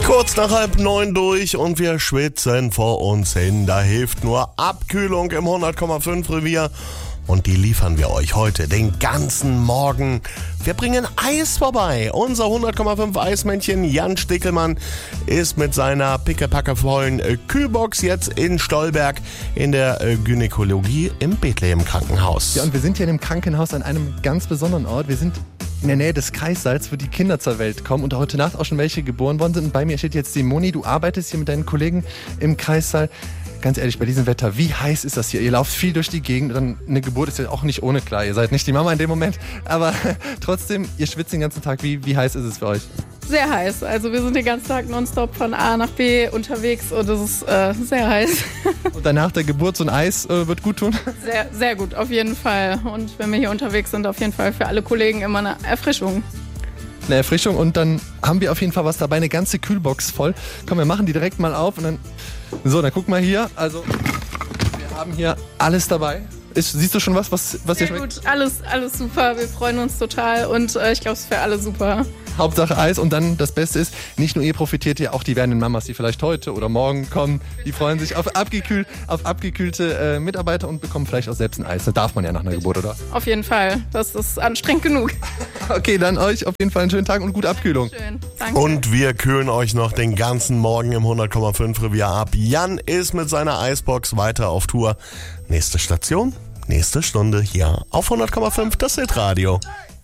Kurz nach 8:30 durch und wir schwitzen vor uns hin. Da hilft nur Abkühlung im 100,5 Revier. Und die liefern wir euch heute den ganzen Morgen. Wir bringen Eis vorbei. Unser 100,5 Eismännchen Jan Stickelmann ist mit seiner pickepackevollen Kühlbox jetzt in Stolberg in der Gynäkologie im Bethlehem Krankenhaus. Ja, und wir sind hier in dem Krankenhaus an einem ganz besonderen Ort. Wir sind in der Nähe des Kreissaals, wo die Kinder zur Welt kommen und heute Nacht auch schon welche geboren worden sind. Und bei mir steht jetzt Simoni. Du arbeitest hier mit deinen Kollegen im Kreissaal. Ganz ehrlich, bei diesem Wetter, wie heiß ist das hier? Ihr lauft viel durch die Gegend. Dann eine Geburt ist ja auch nicht ohne, klar. Ihr seid nicht die Mama in dem Moment. Aber trotzdem, ihr schwitzt den ganzen Tag. Wie heiß ist es für euch? Sehr heiß. Also wir sind den ganzen Tag nonstop von A nach B unterwegs und es ist sehr heiß. Und danach der Geburt so ein Eis wird gut tun? Sehr, sehr gut, auf jeden Fall. Und wenn wir hier unterwegs sind, auf jeden Fall für alle Kollegen immer eine Erfrischung. Eine Erfrischung und dann haben wir auf jeden Fall was dabei, eine ganze Kühlbox voll. Komm, wir machen die direkt mal auf und dann... So, dann guck mal hier. Also, wir haben hier alles dabei. Siehst du schon was dir schmeckt? Sehr gut, alles super. Wir freuen uns total und ich glaube, es ist für alle super. Hauptsache Eis und dann das Beste ist, nicht nur ihr profitiert hier, auch die werdenden Mamas, die vielleicht heute oder morgen kommen, die freuen sich auf abgekühlte Mitarbeiter und bekommen vielleicht auch selbst ein Eis. Das darf man ja nach einer Geburt, oder? Auf jeden Fall, das ist anstrengend genug. Okay, dann euch auf jeden Fall einen schönen Tag und gute Abkühlung. Schön, danke. Und wir kühlen euch noch den ganzen Morgen im 100,5 Revier ab. Jan ist mit seiner Eisbox weiter auf Tour. Nächste Station, nächste Stunde hier auf 100,5 das Hitradio.